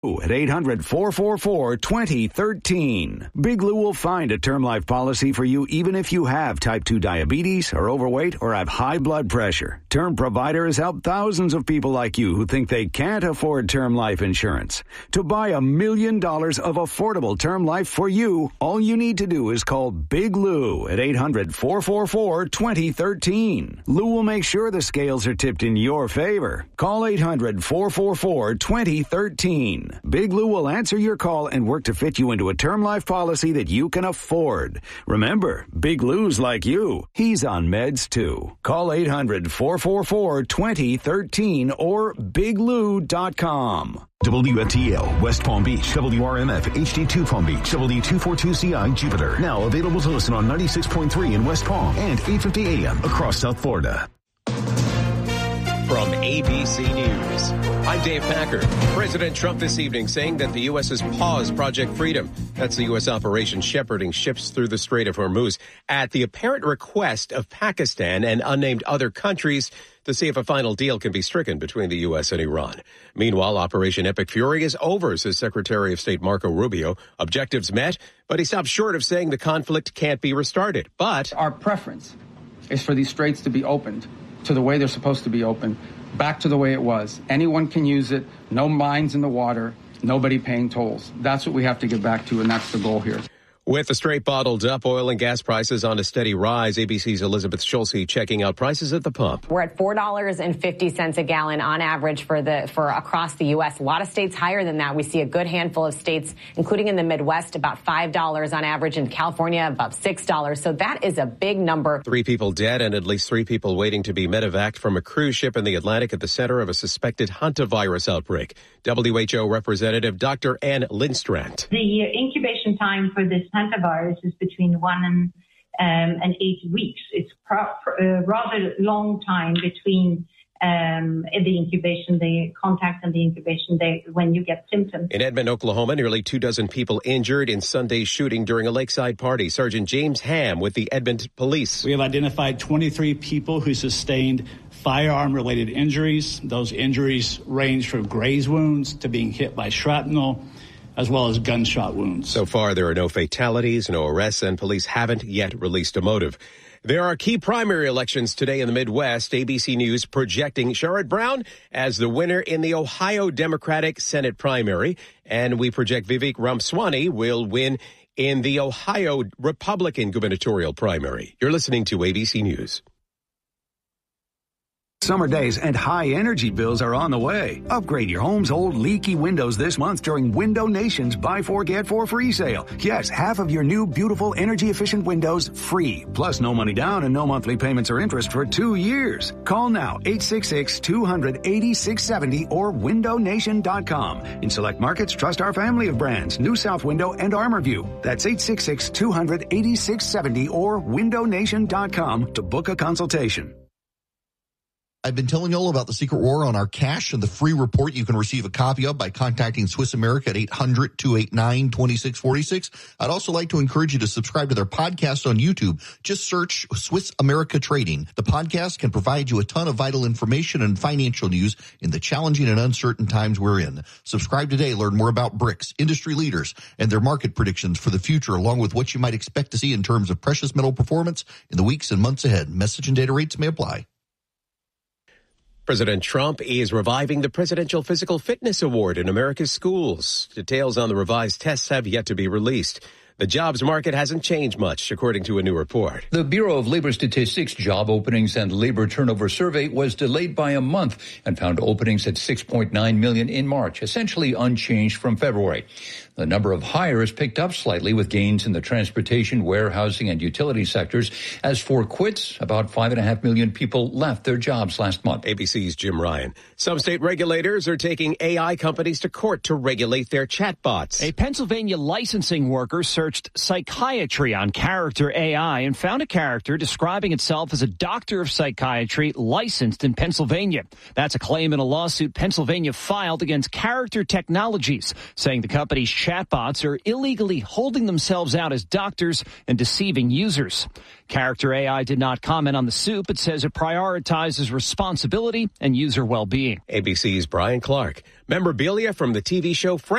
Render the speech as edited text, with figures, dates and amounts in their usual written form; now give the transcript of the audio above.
at 800-444-2013. Big Lou will find a term life policy for you even if you have type 2 diabetes, are overweight, or have high blood pressure. Term Provider has helped thousands of people like you who think they can't afford term life insurance. To buy $1 million of affordable term life for you, all you need to do is call Big Lou at 800-444-2013. Lou will make sure the scales are tipped in your favor. Call 800-444-2013. Big Lou will answer your call and work to fit you into a term life policy that you can afford. Remember, Big Lou's like you. He's on meds too. Call 800-444-2013 or biglou.com. WFTL, West Palm Beach, WRMF, HD2 Palm Beach, W242CI, Jupiter. Now available to listen on 96.3 in West Palm and 850 AM across South Florida. From ABC News, I'm Dave Packard. President Trump this evening saying that the U.S. has paused Project Freedom. That's the U.S. operation shepherding ships through the Strait of Hormuz at the apparent request of Pakistan and unnamed other countries to see if a final deal can be stricken between the U.S. and Iran. Meanwhile, Operation Epic Fury is over, says Secretary of State Marco Rubio. Objectives met, but he stopped short of saying the conflict can't be restarted. But our preference is for these straits to be opened to the way they're supposed to be open, back to the way it was. Anyone can use it, no mines in the water, nobody paying tolls. That's what we have to get back to, and that's the goal here. With the strait bottled up, oil and gas prices on a steady rise. ABC's Elizabeth Schulze checking out prices at the pump. We're at $4.50 a gallon on average for across the U.S. A lot of states higher than that. We see a good handful of states, including in the Midwest, about $5 on average. In California, about $6. So that is a big number. 3 people dead and at least 3 people waiting to be medevaced from a cruise ship in the Atlantic at the center of a suspected hantavirus outbreak. WHO Representative Dr. Ann Lindstrand. The incubation time for this hantavirus is between 1 and 8 weeks. It's rather long time between the incubation, the contact and the incubation day when you get symptoms. In Edmond, Oklahoma, nearly 24 people injured in Sunday's shooting during a lakeside party. Sergeant James Ham with the Edmond Police. We have identified 23 people who sustained firearm-related injuries. Those injuries range from graze wounds to being hit by shrapnel, as well as gunshot wounds. So far, there are no fatalities, no arrests, and police haven't yet released a motive. There are key primary elections today in the Midwest. ABC News projecting Sherrod Brown as the winner in the Ohio Democratic Senate primary. And we project Vivek Ramaswamy will win in the Ohio Republican gubernatorial primary. You're listening to ABC News. Summer days and high energy bills are on the way. Upgrade your home's old leaky windows this month during Window Nation's Buy 4 Get 4 free sale. Yes, half of your new beautiful energy efficient windows free. Plus no money down and no monthly payments or interest for 2 years. Call now 866-200-8670 or windownation.com. In select markets, trust our family of brands, New South Window and ArmorView. That's 866-200-8670 or windownation.com to book a consultation. I've been telling you all about the Secret War on our cash and the free report you can receive a copy of by contacting Swiss America at 800-289-2646. I'd also like to encourage you to subscribe to their podcast on YouTube. Just search Swiss America Trading. The podcast can provide you a ton of vital information and financial news in the challenging and uncertain times we're in. Subscribe today. Learn more about BRICS, industry leaders, and their market predictions for the future, along with what you might expect to see in terms of precious metal performance in the weeks and months ahead. Message and data rates may apply. President Trump is reviving the Presidential Physical Fitness Award in America's schools. Details on the revised tests have yet to be released. The jobs market hasn't changed much, according to a new report. The Bureau of Labor Statistics Job Openings and Labor Turnover Survey was delayed by a month and found openings at 6.9 million in March, essentially unchanged from February. The number of hires picked up slightly with gains in the transportation, warehousing, and utility sectors. As for quits, about 5.5 million people left their jobs last month. ABC's Jim Ryan. Some state regulators are taking AI companies to court to regulate their chatbots. A Pennsylvania licensing worker searched psychiatry on Character AI and found a character describing itself as a doctor of psychiatry licensed in Pennsylvania. That's a claim in a lawsuit Pennsylvania filed against Character Technologies, saying the company's chatbots are illegally holding themselves out as doctors and deceiving users. Character AI did not comment on the suit, but says it prioritizes responsibility and user well-being. ABC's Brian Clark. Memorabilia from the TV show Friends.